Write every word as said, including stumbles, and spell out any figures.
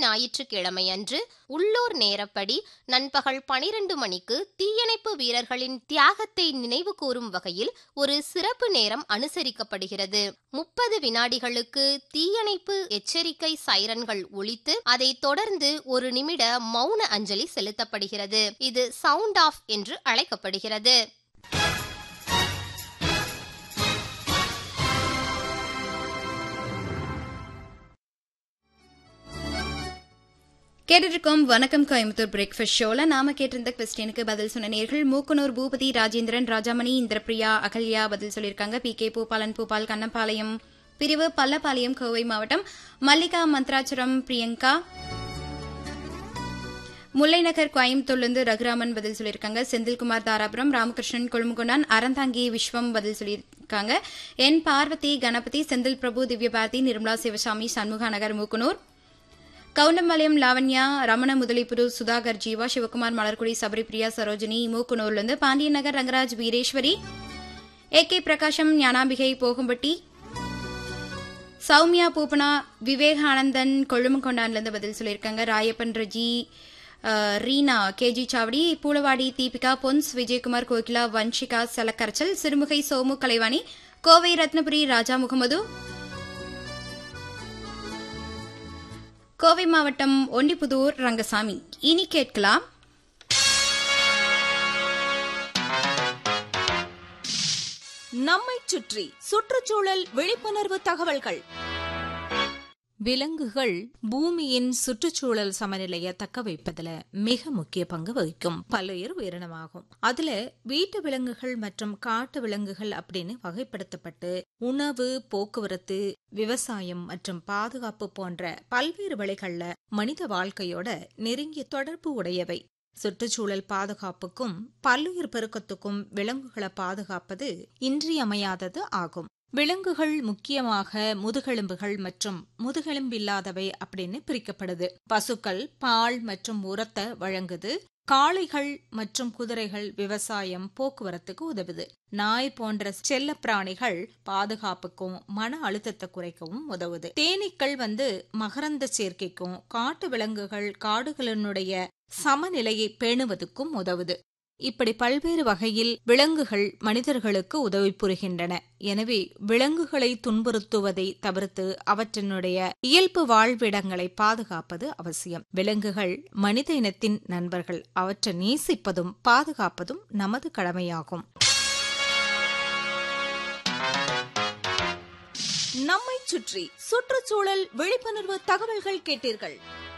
ஞாயிற்றுக்கிழமையன்று உள்ளூர் நேரப்படி நண்பகல் பனிரெண்டு மணிக்கு தீயணைப்பு வீரர்களின் தியாகத்தை நினைவு கூறும் வகையில் ஒரு சிறப்பு நேரம் அனுசரிக்கப்படுகிறது. முப்பது வினாடிகளுக்கு தீயணைப்பு எச்சரிக்கை சைரன்கள் ஒலித்து அதைத் தொடர்ந்து ஒரு நிமிட மௌன அஞ்சலி செலுத்தப்படுகிறது. இது சவுண்ட் ஆஃப் என்று அழைக்கப்படுகிறது. கேட்டிருக்கோம் வணக்கம் கோயம்புத்தூர் பிரேக்ஃபாஸ்ட் ஷோல. நாம கேட்டிருந்த கொஸ்டினுக்கு பதில் சொன்ன நேர்கள் மூக்கனூர் பூபதி, ராஜேந்திரன், ராஜாமணி, இந்திரபிரியா, அகல்யா பதில் சொல்லியிருக்காங்க. பி கே பூபாலன், பூபால், கண்ணப்பாளையம் பிரிவு, பல்லப்பாளையம், கோவை மாவட்டம். மல்லிகா, மந்த்ராச்சுரம், பிரியங்கா, முல்லைநகர், கோயம்புத்தூர்லிருந்து ரகுராமன் பதில் சொல்லியிருக்காங்க. செந்தில்குமார், தாராபுரம், ராமகிருஷ்ணன், கொழுமுகுணான், அறந்தாங்கி, விஸ்வம் பதில் சொல்லியிருக்காங்க. என் பார்வதி, கணபதி, செந்தில் பிரபு, திவ்யபாரதி, நிர்மலா, சிவசாமி, சண்முகா நகர், மூக்கனூர். கவுண்டம்பாளையம், லாவண்யா, ரமண, முதலிப்புரு, சுதாகர், ஜீவா, சிவகுமார், மலர்குடி, சபரிபிரியா, சரோஜினி, மூக்குனூர்லிருந்து. பாண்டியன் நகர், ரங்கராஜ், வீரேஸ்வரி, ஏ கே பிரகாஷம், ஞானாம்பிகை, போகும்பட்டி, சௌமியா, பூப்பனா, விவேகானந்தன், கொழுமங்கொண்டான்லிருந்து பதில் சொல்லியிருக்காங்க. ராயப்பன், ரஜி, ரீனா, கேஜி சாவடி, பூலவாடி, தீபிகா, பொன்ஸ், விஜயகுமார், கோகிலா, வன்ஷிகா, சலக்கரச்சல், சிறுமுகை, சோமு, கலைவாணி, கோவை, ரத்னபுரி, ராஜா முகமது, கோவை மாவட்டம் ஒண்டிப்புதூர், ரங்கசாமி. இனி கேட்கலாம் நம்மை சுற்றி சுற்றுச்சூழல் விழிப்புணர்வு தகவல்கள். விலங்குகள் பூமியின் சுற்றுச்சூழல் சமநிலையை தக்க வைப்பதுல மிக முக்கிய பங்கு வகிக்கும் பல்லுயிர் உயிரினமாகும். அதுல வீட்டு விலங்குகள் மற்றும் காட்டு விலங்குகள் அப்படின்னு வகைப்படுத்தப்பட்டு உணவு, போக்குவரத்து, விவசாயம் மற்றும் பாதுகாப்பு போன்ற பல்வேறு வழிகள்ல மனித வாழ்க்கையோட நெருங்கிய தொடர்பு உடையவை. சுற்றுச்சூழல் பாதுகாப்புக்கும் பல்லுயிர் பெருக்கத்துக்கும் விலங்குகளை பாதுகாப்பது இன்றியமையாதது ஆகும். விலங்குகள் முக்கியமாக முதுகெலும்புகள் மற்றும் முதுகெலும்பில்லாதவை அப்படின்னு பிரிக்கப்படுது. பசுக்கள் பால் மற்றும் உரத்தை வழங்குது. காளைகள் மற்றும் குதிரைகள் விவசாயம், போக்குவரத்துக்கு உதவுது. நாய் போன்ற செல்ல பிராணிகள் பாதுகாப்புக்கும் மன அழுத்தத்தை குறைக்கவும் உதவுது. தேனீக்கள் வந்து மகரந்த சேர்க்கைக்கும், காட்டு விலங்குகள் காடுகளினுடைய சமநிலையை பேணுவதற்கும் உதவுது. இப்படி பல்வேறு வகையில் விலங்குகள் மனிதர்களுக்கு உதவி புரிகின்றன. எனவே விலங்குகளை துன்புறுத்துவதை தவிர்த்து அவற்றினுடைய இயல்பு வாழ்விடங்களை பாதுகாப்பது அவசியம். விலங்குகள் மனித இனத்தின் நண்பர்கள். அவற்றை நேசிப்பதும் பாதுகாப்பதும் நமது கடமையாகும். நம்மை சுற்றி சுற்றுச்சூழல் விழிப்புணர்வு தகவல்கள் கேட்டீர்கள்.